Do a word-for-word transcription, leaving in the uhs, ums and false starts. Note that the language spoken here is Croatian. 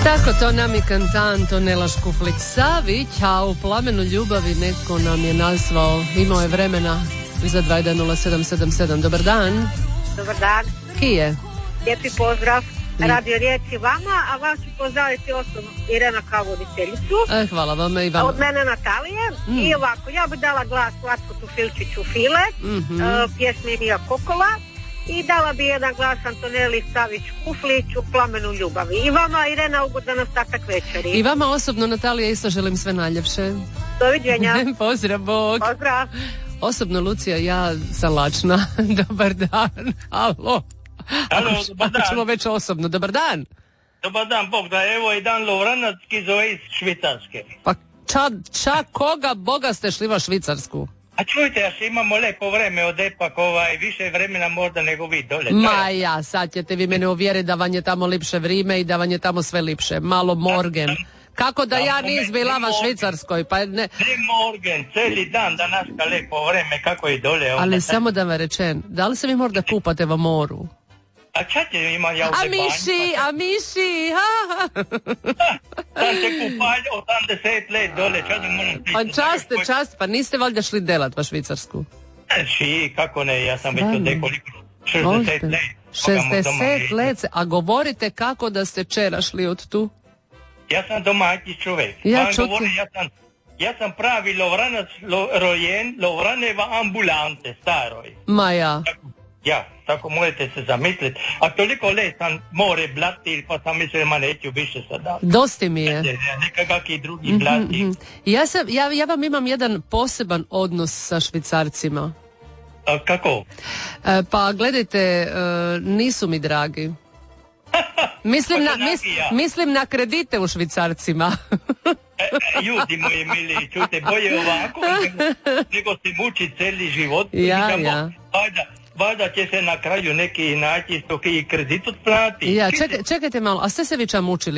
Tako to nam je kantant Nela Škuflić-Savić, a u Plamenu ljubavi netko nam je nazvao, imao je vremena za dva jedan nula sedam sedam sedam. Dobar dan. Dobar dan. Kije? Lijepi pozdrav. Radio riječi vama, a vas ću pozdraviti osobno Irena kao voditeljicu. E, hvala vam i vama. Od mene Natalije. Mm. I ovako, ja bi dala glas Vlatku Filčiću File, mm-hmm. uh, pjesmi Mija Kokola. I dala bi jedan glas Antoneli Savić Kufliću, Plamenu ljubavi. I vama, Irena, ugodan ostatak večeri. I vama osobno, Natalija, isto želim sve najljepše. Doviđenja. Pozdrav, Bog. Pozdrav. Osobno, Lucija, ja sam lačna. Dobar dan. Halo. Halo, ako, dobar dan. ako ćemo već osobno. Dobar dan. Dobar dan, Bog da, evo i Dan Lovranac ki zove iz Švicarske. Pa ča, ča koga Boga ste šliva Švicarsku? A čujte, još imamo lepo vreme od epak, ovaj, više vremena možda nego vi dole. Ma ja, sad ćete vi mene uvjeriti da vam je tamo lipše vrime i da vam je tamo sve lipše. Malo morgen. Kako da, da ja nis bila na Švicarskoj? Pa ne... ne morgen, cijeli dan danaska lepo vreme, kako je dole. Ali onda, samo da vam rečem, da li se vi možda kupate v moru? A ča će imam ja ovdje A miši, banj, a miši, ha, ha. Sam se kupalj osamdeset let dole, ča da moram Pa časte, časte, pa niste valjda šli delat va Švicarsku? Ši, kako ne, ja sam već od nekoliko, šezdeset let. šezdeset let, a govorite kako da ste čera šli od tu? Ja sam domaći čovjek. Ja, govorim, ja, sam, ja sam pravi Lovranac lo, rojen, Lovraneva ambulante, staroj. Ma ja. Ja, tako možete se zamisliti. A toliko let sam more blati, pa sam mislio, ma neću više sada. Dosti mi je. Nekakaki drugi blati. Mm-hmm. Ja, sam, ja, ja vam imam jedan poseban odnos sa Švicarcima. A kako? E, pa gledajte, e, nisu mi dragi. Mislim na, mis, mislim na kredite u Švicarcima. e, ljudi moji mili, čujte, bolje ovako nego, nego se muči cijeli život. Ja, Nikamo, ja. Valjda, valjda će se na kraju neki naći što i kredit otplati. Ja, čekaj, čekajte malo, a ste se vi ča mučili?